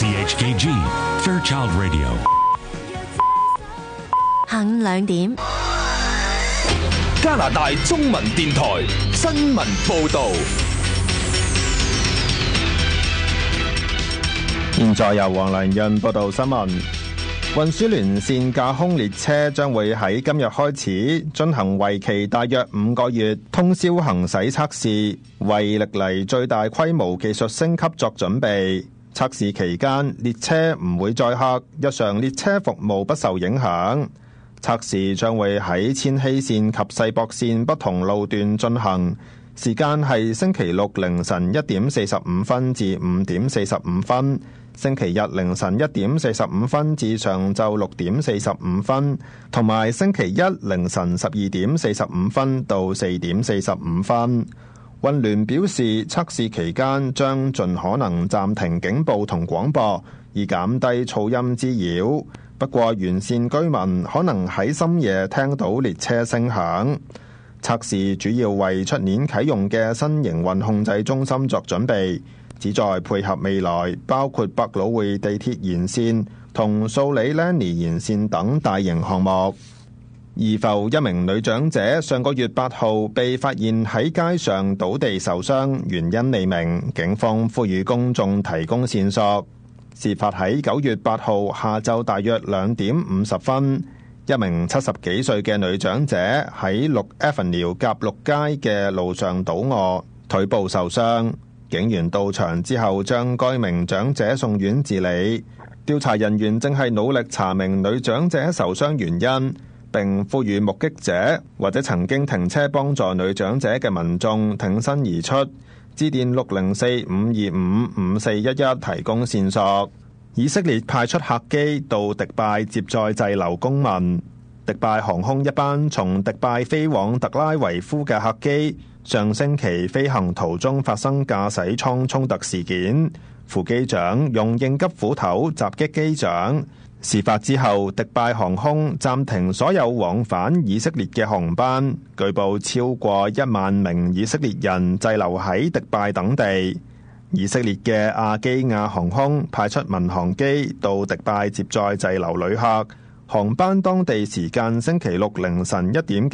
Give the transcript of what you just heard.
CHKG Fairchild Radio。 下午2點， 加拿大中文電台新聞報道。 現在由黃良潤報道新聞。運輸聯線架空列車將會喺今日開始進行為期大約5個月通宵行駛測試，為歷嚟最大規模技術升級作準備。測試期間，列車唔會載客，日常列車服務不受影響。測試將會喺千禧線及世博線不同路段進行，時間係星期六凌晨1點45分至5點45分。星期日凌晨1點45分至上晝6點45分，同埋星期一凌晨12點45分到4點45分。運聯表示，測試期間將盡可能暫停警報同廣播，以減低噪音滋擾。不過，沿線居民可能喺深夜聽到列車聲響。測試主要為出年啟用嘅新營運控制中心作準備，旨在配合未來包括百老匯地鐵延線同素里蘭尼延線等大型項目。怡浮一名女長者上個月8號被發現喺街上倒地受傷，原因未明，警方呼籲公眾提供線索。事發喺9月8號下晝大約2點50分，一名70幾歲嘅女長者喺6 Avenue 甲六街嘅路上倒卧，腿部受傷。警員到場之後將該名長者送院治理。調查人員正係努力查明女長者受傷原因，並呼籲目擊者或者曾經停車幫助女長者嘅民眾挺身而出，致電604-525-5411提供線索。以色列派出客機到迪拜接載滯留公民。迪拜航空一班從迪拜飛往特拉維夫嘅客機上星期飛行途中發生駕駛艙衝突事件，副機長用應急斧頭襲擊機長。事發之後，迪拜航空暫停所有往返以色列嘅航班，據報超過1萬名以色列人滯留喺迪拜等地。以色列嘅亞基亞航空派出民航機到迪拜接載滯留旅客，航班當地時間星期六凌晨1點